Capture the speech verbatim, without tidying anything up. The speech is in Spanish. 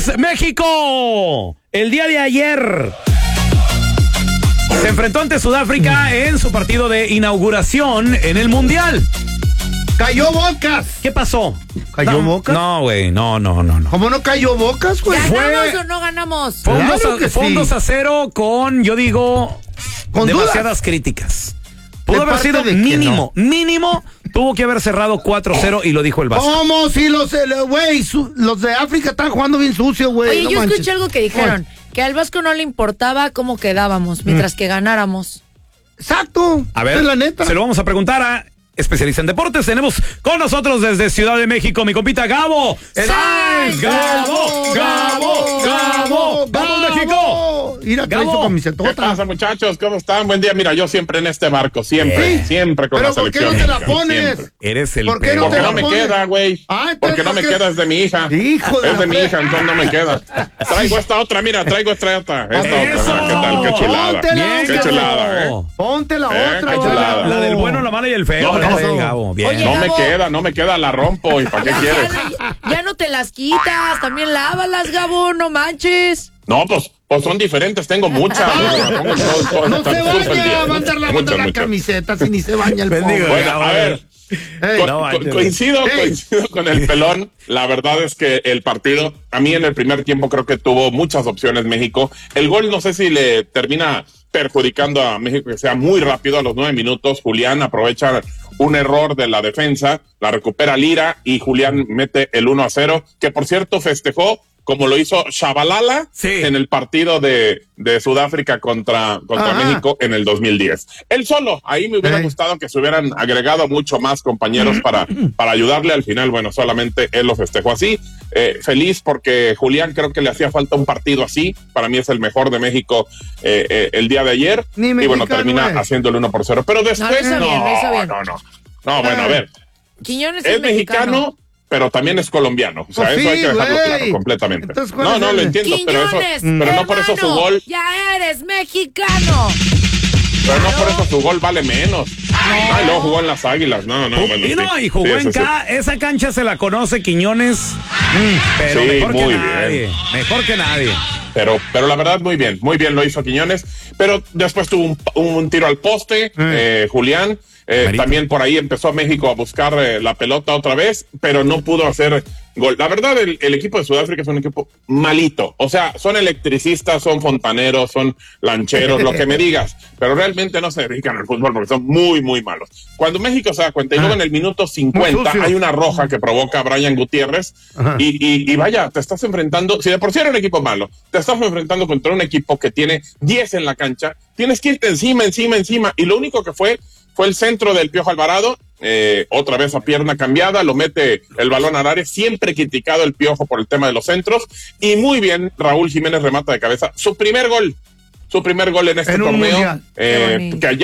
Adiós, México. El día de ayer se enfrentó ante Sudáfrica en su partido de inauguración en el Mundial. ¡Cayó Bocas! ¿Qué pasó? ¿Cayó no, Bocas? No, güey, no, no, no, no. ¿Cómo no cayó Bocas, güey? ¿Ganamos o no ganamos? Fue un Claro dos a, que fue un sí. dos a cero con, yo digo, ¿Con demasiadas dudas? críticas. Pudo ¿De haber parte sido de quién, mínimo, mínimo, tuvo que haber cerrado cuatro cero y lo dijo el Vasco. ¿Cómo? Si los, güey, los de África están jugando bien sucio, güey. Oye, no yo manches. escuché algo que dijeron, que al Vasco no le importaba cómo quedábamos, mientras que ganáramos. Exacto. A ver, es la neta. se lo vamos a preguntar a especialista en deportes. Tenemos con nosotros desde Ciudad de México mi compita Gabo. ¡Sáenz, Gabo, Gabo, Gabo, Gabo, México. Mira, trae Gabo. su ¿Qué camisetota. pasa, muchachos? ¿Cómo están? Buen día. Mira, yo siempre en este barco, siempre, Eh. siempre con Pero la ¿por qué selección. no te la mexicana, pones? siempre. Eres el ¿Por qué no peor. te Porque la no me pones? queda, güey. Ah, entonces, Porque no ¿por me qué? queda, es de mi hija. Hijo de Es la de mi fre- hija, entonces no me queda. Traigo esta otra, mira, traigo esta otra. Esta ¡Eso! otra. ¿Qué tal? Qué chulada. Póntela, Bien, Qué Gabo. chulada, ¿eh? Ponte la Eh, otra, qué güey. chulada. La del bueno, la mala y el feo. No, la no, de no. Gabo. Bien. Oye, No me Gabo. queda, no me queda, la rompo. ¿Y para qué Ya, quieres? ya, ya no te las quitas, también lávalas, Gabo, no manches. No, pues, pues son diferentes, tengo muchas. Me pongo todo- todo- No todo- se todo el vaya día. a mandar la, Muchas, mandar la muchas. camiseta si ni se baña el Bendigo, pobre. Bueno, a ver. Ey, Co- no, co- ándale. coincido, Ey. coincido con el pelón. La verdad es que el partido, a mí en el primer tiempo creo que tuvo muchas opciones México. El gol no sé si le termina perjudicando a México que sea muy rápido a los nueve minutos. Julián aprovecha un error de la defensa, la recupera Lira y Julián mete el uno a cero, que por cierto festejó como lo hizo Shabalala Sí. en el partido de, de Sudáfrica contra, contra Ajá. México en el dos mil diez. Él solo, ahí me hubiera Ey. gustado que se hubieran agregado mucho más compañeros para, para ayudarle. Al final, bueno, solamente él lo festejó así. Eh, feliz porque Julián creo que le hacía falta un partido así. Para mí es el mejor de México eh, eh, el día de ayer. Ni y bueno, mexicano termina es. haciendo el uno por cero. Pero después, No, lo hizo no, bien, lo hizo bien. no, no. No, bueno, a ver. Quiñones Es mexicano, pero también es colombiano. O sea, Pues eso hay sí, que dejarlo güey. claro completamente. Entonces, ¿cuál no, es no, el- lo entiendo, pero eso, Quiñones, pero no por eso su hermano, gol, ya eres mexicano. pero no por eso su gol vale menos. No, y luego jugó en las Águilas. No, no, bueno, Y no, sí. y jugó Sí, en sí, sí. K, esa cancha se la conoce Quiñones, pero Sí, mejor que muy nadie, bien. mejor que nadie. Pero, pero la verdad, muy bien, muy bien lo hizo Quiñones. Pero después tuvo un, un tiro al poste, eh, Julián. Eh, Marito. también por ahí empezó México a buscar eh, la pelota otra vez, pero no pudo hacer gol. La verdad, el, el equipo de Sudáfrica es un equipo malito. O sea, son electricistas, son fontaneros, son lancheros, lo que me digas. Pero realmente no se dedican al fútbol porque son muy, muy malos. Cuando México se da cuenta, y luego en el minuto cincuenta sucio. hay una roja que provoca a Brian Gutiérrez. Ajá. Y, y, y vaya, te estás enfrentando, si de por sí era un equipo malo, te estás enfrentando contra un equipo que tiene diez en la cancha, tienes que irte encima, encima, encima. Y lo único que fue fue el centro del Piojo Alvarado, eh, otra vez a pierna cambiada, lo mete el balón al área, siempre criticado el Piojo por el tema de los centros, y muy bien, Raúl Jiménez remata de cabeza, su primer gol, su primer gol en este En un torneo, mundial. eh, Qué bonito. que allá